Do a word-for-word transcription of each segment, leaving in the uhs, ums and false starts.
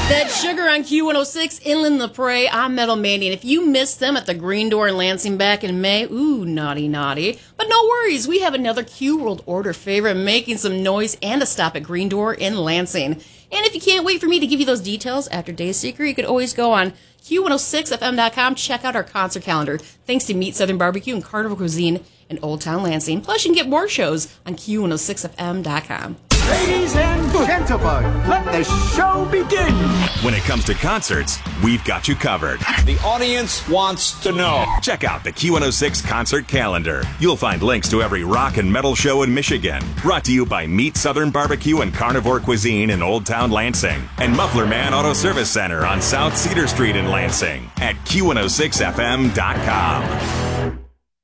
That Sugar on Q one oh six, Inland the Prey. I'm Metal Mandy, and if you missed them at the Green Door in Lansing back in May, ooh, naughty, naughty. But no worries, we have another Q World Order favorite making some noise and a stop at Green Door in Lansing. And if you can't wait for me to give you those details after Dayseeker, you could always go on Q one oh six F M dot com, check out our concert calendar. Thanks to Meat Southern Barbecue and Carnival Cuisine in Old Town Lansing. Plus, you can get more shows on Q one oh six F M dot com. Ladies and gentlemen, let the show begin. When it comes to concerts, we've got you covered. The audience wants to know. Check out the Q one oh six concert calendar. You'll find links to every rock and metal show in Michigan. Brought to you by Meat Southern Barbecue and Carnivore Cuisine in Old Town Lansing. And Muffler Man Auto Service Center on South Cedar Street in Lansing at Q one oh six F M dot com.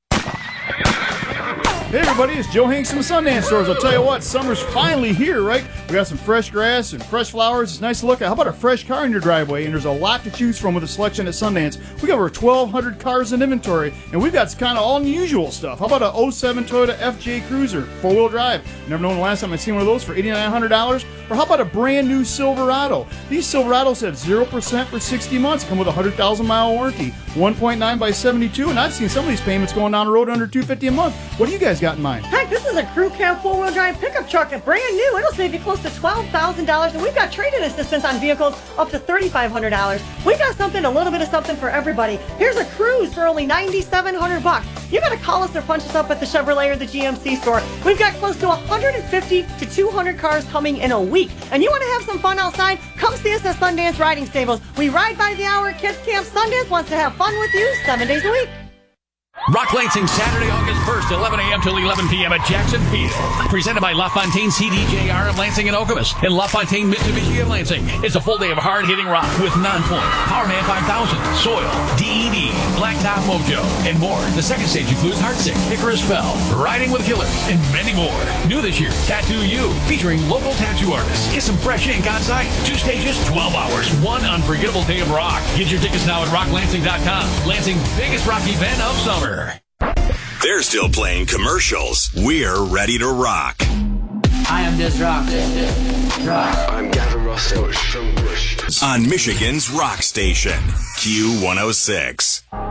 Hey everybody, it's Joe Hanks from the Sundance Stores. I'll tell you what, summer's finally here, right? We got some fresh grass and fresh flowers. It's nice to look at. How about a fresh car in your driveway? And there's a lot to choose from with a selection at Sundance. We got over twelve hundred cars in inventory, and we've got kind of all unusual stuff. How about a oh seven Toyota F J Cruiser, four-wheel drive? Never known the last time I've seen one of those for eight thousand nine hundred dollars. Or how about a brand new Silverado? These Silverados have zero percent for sixty months, come with a one hundred thousand mile warranty, one point nine by seventy-two, and I've seen some of these payments going down the road under two hundred fifty dollars a month. What do you guys got in mind? Heck, this is a crew cab four-wheel drive pickup truck, brand new. It'll save you close to twelve thousand dollars, and we've got trade-in assistance on vehicles up to three thousand five hundred dollars. We've got something, a little bit of something for everybody. Here's a Cruise for only nine thousand seven hundred bucks. You gotta call us or punch us up at the Chevrolet or the G M C store. We've got close to one hundred fifty to two hundred cars coming in a week. And you wanna have some fun outside? Come see us at Sundance Riding Stables. We ride by the hour, kids camp. Sundance wants to have fun with you seven days a week. Rock Lansing, Saturday, August first, eleven a.m. till eleven p.m. at Jackson Field. Presented by LaFontaine C D J R of Lansing and Okemos and LaFontaine Mitsubishi of Lansing. It's a full day of hard-hitting rock with Non-Point, Powerman five thousand, Soil, D E D, Blacktop Mojo, and more. The second stage includes Heartsick, Icarus Fell, Riding with Killers, and many more. New this year, Tattoo You, featuring local tattoo artists. Get some fresh ink on site. Two stages, twelve hours, one unforgettable day of rock. Get your tickets now at rock lansing dot com. Lansing's biggest rock event of summer. They're still playing commercials. We're ready to rock. I am this rock. Rock. I'm Gavin Rossdale from Bush. On Michigan's rock station, Q one oh six.